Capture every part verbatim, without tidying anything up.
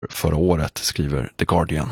förra året, skriver The Guardian.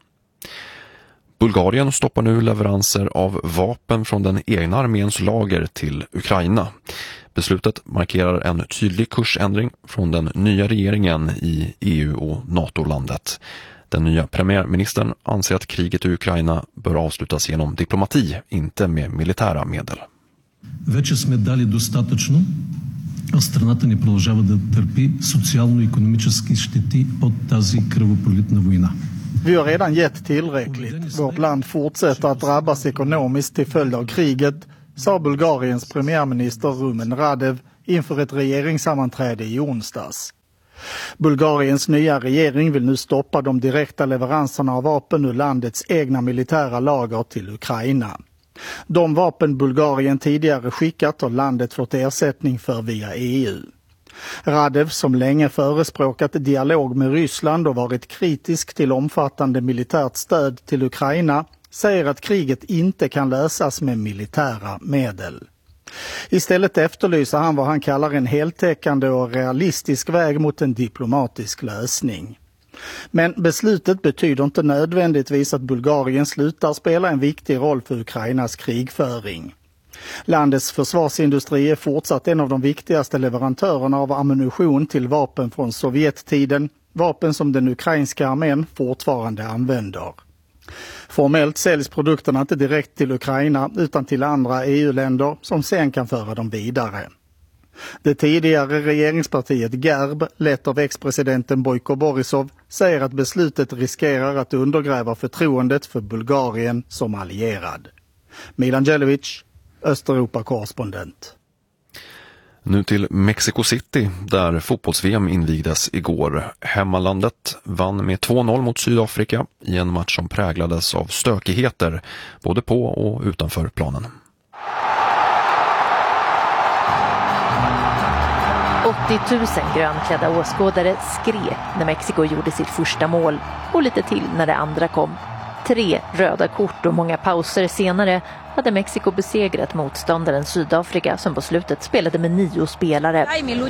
Bulgarien stoppar nu leveranser av vapen från den egna arméns lager till Ukraina. Beslutet markerar en tydlig kursändring från den nya regeringen i E U och NATO-landet. Den nya premiärministern anser att kriget i Ukraina bör avslutas genom diplomati, inte med militära medel. Вече сме дали достатъчно, а страната ни продължава да търпи социално-икономически щети от тази кръвопролитна война. Vi har redan gett tillräckligt. Vårt land fortsätter att drabbas ekonomiskt till följd av kriget, sa Bulgariens premiärminister Rumen Radev inför ett regeringssammanträde i onsdags. Bulgariens nya regering vill nu stoppa de direkta leveranserna av vapen ur landets egna militära lager till Ukraina. De vapen Bulgarien tidigare skickat har landet fått ersättning för via E U. Radev, som länge förespråkat dialog med Ryssland och varit kritisk till omfattande militärt stöd till Ukraina, säger att kriget inte kan lösas med militära medel. Istället efterlyser han vad han kallar en heltäckande och realistisk väg mot en diplomatisk lösning. Men beslutet betyder inte nödvändigtvis att Bulgarien slutar spela en viktig roll för Ukrainas krigföring. Landets försvarsindustri är fortsatt en av de viktigaste leverantörerna av ammunition till vapen från Sovjettiden, vapen som den ukrainska armén fortfarande använder. Formellt säljs produkterna inte direkt till Ukraina utan till andra E U-länder som sen kan föra dem vidare. Det tidigare regeringspartiet GERB, lett av ex-presidenten Bojko Borisov, säger att beslutet riskerar att undergräva förtroendet för Bulgarien som allierad. Milan Djelevic, Östeuropa-korrespondent. Nu till Mexico City, där fotbolls-V M invigdes igår. Hemmalandet vann med två noll mot Sydafrika i en match som präglades av stökigheter både på och utanför planen. åttio tusen grönklädda åskådare skrek när Mexiko gjorde sitt första mål och lite till när det andra kom. Tre röda kort och många pauser senare hade Mexiko besegrat motståndaren Sydafrika som på slutet spelade med nio spelare.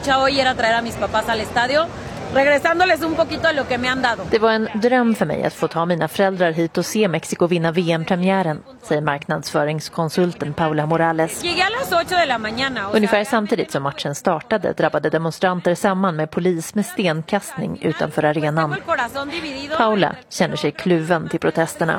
Det var en dröm för mig att få ta mina föräldrar hit och se Mexiko vinna V M-premiären, säger marknadsföringskonsulten Paula Morales. Ungefär samtidigt som matchen startade drabbade demonstranter samman med polis med stenkastning utanför arenan. Paula känner sig kluven till protesterna.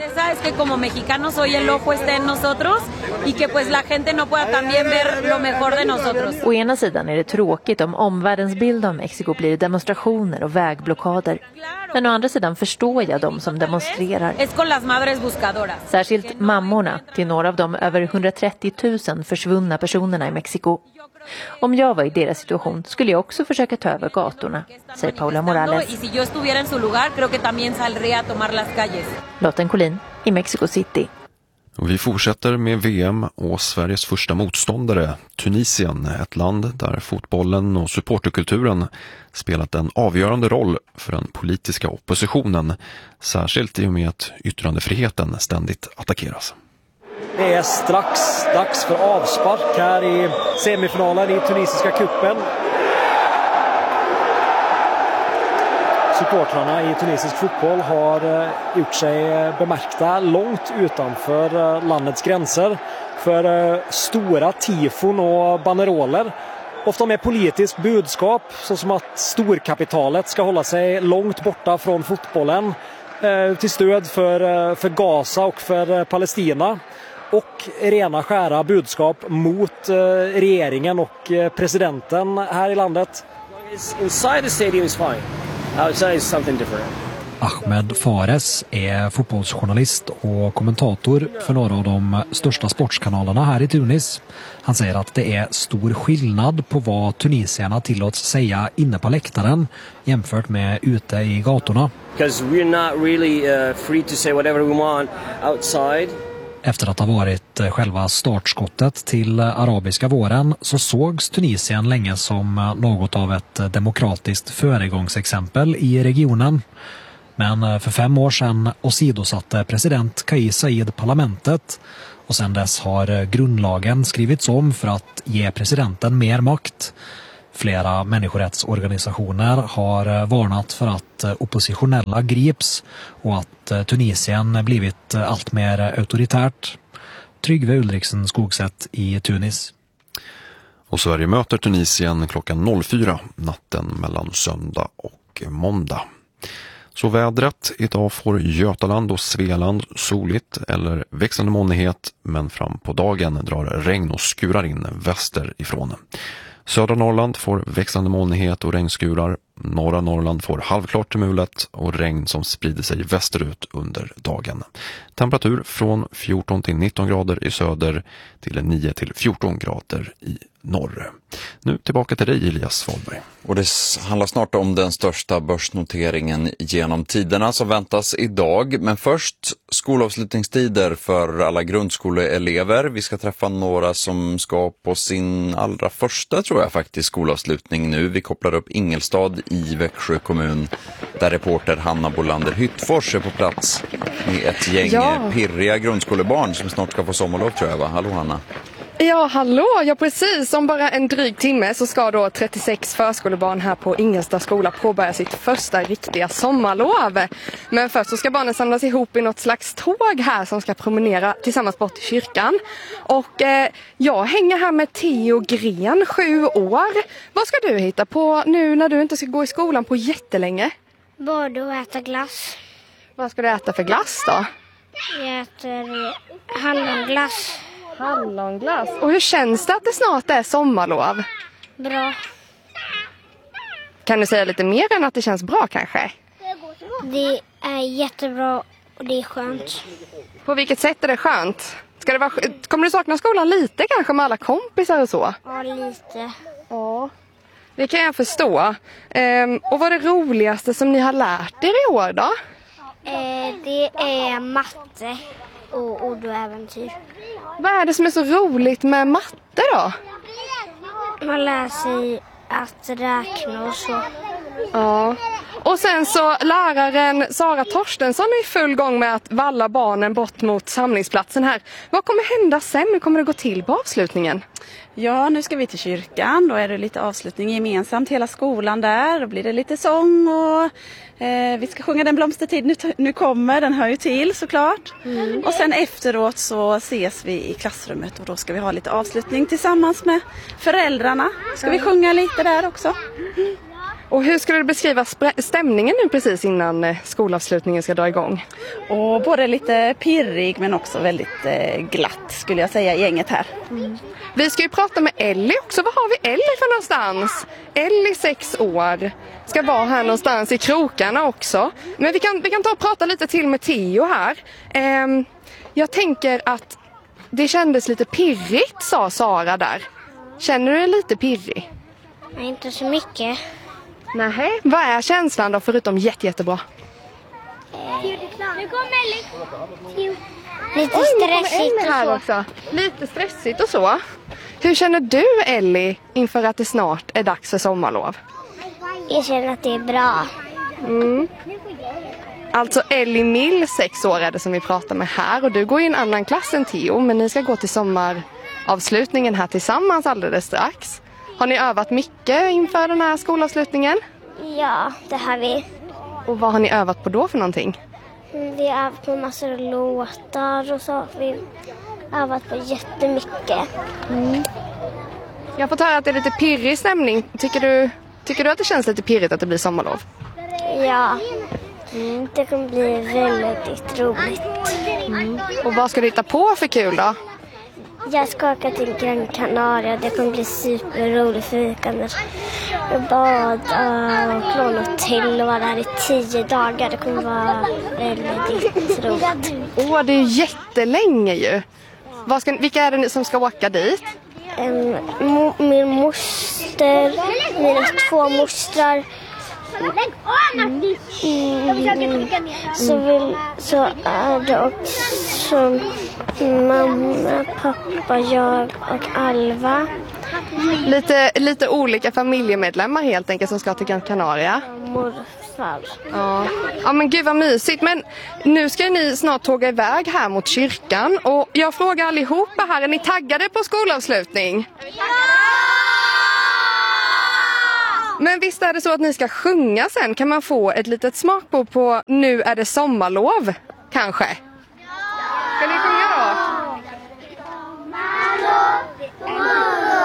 Å ena sidan är det tråkigt om omvärldens bild av Mexiko blir demonstrationer och vägblockader. Men å andra sidan förstår jag dem som demonstrerar. Särskilt mammorna till några av de över hundratrettio tusen försvunna personerna i Mexiko. Om jag var i deras situation skulle jag också försöka ta över gatorna, säger Paula Morales. Lotten Collin i Mexico City. Och vi fortsätter med V M och Sveriges första motståndare, Tunisien, ett land där fotbollen och supporterkulturen spelat en avgörande roll för den politiska oppositionen, särskilt i och med att yttrandefriheten ständigt attackeras. Det är strax dags för avspark här i semifinalen i tunisiska kuppen. Supportrarna i tunisisk fotboll har gjort sig bemärkta långt utanför landets gränser för stora tifon och banderoler. Ofta med politiskt budskap, såsom att storkapitalet ska hålla sig långt borta från fotbollen till stöd för, för Gaza och för Palestina. Och rena skära budskap mot regeringen och presidenten här i landet. Inside the stadium is fine. Outside is something different. Ahmed Fares är fotbollsjournalist och kommentator för några av de största sportskanalerna här i Tunis. Han säger att det är stor skillnad på vad tunisierna tillåts säga inne på läktaren jämfört med ute i gatorna. Because we're not really uh, free to say whatever we want outside. Efter att ha varit själva startskottet till arabiska våren så sågs Tunisien länge som något av ett demokratiskt föregångsexempel i regionen. Men för fem år sedan åsidosatte president Kais Saied parlamentet och sedan dess har grundlagen skrivits om för att ge presidenten mer makt. Flera människorättsorganisationer har varnat för att oppositionella grips och att Tunisien blivit allt mer auktoritärt. Tryggve Ulriksen Skogsätt i Tunis. Och Sverige möter Tunisien klockan fyra natten mellan söndag och måndag. Så vädret, idag får Götaland och Svealand soligt eller växande molnighet, men fram på dagen drar regn och skurar in västerifrån. Södra Norrland får växande molnighet och regnskurar. Norra Norrland får halvklart till mulet och regn som sprider sig västerut under dagen. Temperatur från fjorton till nitton grader i söder till nio till fjorton grader i norr. Nu tillbaka till dig, Elias Wahlberg. Och det handlar snart om den största börsnoteringen genom tiderna som väntas idag. Men först skolavslutningstider för alla grundskoleelever. Vi ska träffa några som ska på sin allra första, tror jag faktiskt, skolavslutning nu. Vi kopplar upp Ingelstad i Växjö kommun där reporter Hanna Bolander Hyttfors är på plats med ett gäng ja. pirriga grundskolebarn som snart ska få sommarlov, tror jag, va? Hallå Hanna. Ja, hallå! Ja, precis. Om bara en dryg timme så ska då trettiosex förskolebarn här på Ingelstad skola påbörja sitt första riktiga sommarlov. Men först så ska barnen samlas ihop i något slags tåg här som ska promenera tillsammans bort till kyrkan. Och eh, jag hänger här med Theo Gren, sju år. Vad ska du hitta på nu när du inte ska gå i skolan på jättelänge? Både att äta glass. Vad ska du äta för glass då? Jag äter hallonglass. Hallonglass. Och hur känns det att det snart är sommarlov? Bra. Kan du säga lite mer än att det känns bra kanske? Det är jättebra och det är skönt. På vilket sätt är det skönt? Ska det vara, kommer du sakna skolan lite kanske med alla kompisar och så? Ja, lite. Ja, det kan jag förstå. Ehm, och vad är det roligaste som ni har lärt er i år då? Eh, det är matte och ord och äventyr. Vad är det som är så roligt med matte då? Man lär sig att räkna och så. Ja. Och sen så läraren Sara Torstensson är i full gång med att valla barnen bort mot samlingsplatsen här. Vad kommer hända sen? Hur kommer det gå till på avslutningen? Ja, nu ska vi till kyrkan. Då är det lite avslutning gemensamt hela skolan där. Då blir det lite sång och eh, vi ska sjunga Den blomstertid nu, nu kommer. Den hör ju till såklart. Mm. Och sen efteråt så ses vi i klassrummet och då ska vi ha lite avslutning tillsammans med föräldrarna. Ska vi sjunga lite där också. Mm. Och hur skulle du beskriva stämningen nu precis innan skolavslutningen ska dra igång? Och både lite pirrig men också väldigt eh, glatt skulle jag säga i gänget här. Mm. Vi ska ju prata med Ellie också. Vad har vi Ellie för någonstans? Ellie, sex år, ska vara här någonstans i krokarna också. Men vi kan, vi kan ta och prata lite till med Theo här. Ehm, jag tänker att det kändes lite pirrigt, sa Sara där. Känner du dig lite pirrig? Nej, inte så mycket. Nej, vad är känslan då förutom jätte, jättebra? Eh, nu kommer Ellie. Lite stressigt och här så. Också. Lite stressigt och så. Hur känner du, Ellie, inför att det snart är dags för sommarlov? Jag känner att det är bra. Mm. Alltså Ellie Mill, sex år är det som vi pratar med här. Och du går i en annan klass än Theo, men ni ska gå till sommaravslutningen här tillsammans alldeles strax. Har ni övat mycket inför den här skolavslutningen? Ja, det har vi. Och vad har ni övat på då för någonting? Vi har övat på massor av låtar och så. Vi har övat på jättemycket. Mm. Jag har fått höra att det är lite pirrig stämning. Tycker du, tycker du att det känns lite pirrigt att det blir sommarlov? Ja, mm, det kommer bli väldigt roligt. Mm. Och vad ska du hitta på för kul då? Jag ska åka till Gran Canaria. Det kommer bli superroligt för vi kan bada och låna hotell och vara där i tio dagar. Det kommer vara väldigt roligt. Åh, oh, det är jättelänge ju. Vad ska, vilka är det som ska åka dit? Um, mo, min moster, mina två mostrar. Mm. Mm. Så, vill, så är det också mamma, pappa, jag och Alva. Lite, lite olika familjemedlemmar helt enkelt som ska till Gran Canaria. Morfar. Ja. Ja, men gud vad mysigt. Men nu ska ni snart tåga iväg här mot kyrkan. Och jag frågar allihopa här, är ni taggade på skolavslutning? Ja! Men visst är det så att ni ska sjunga sen? Kan man få ett litet smakprov på Nu är det sommarlov, kanske?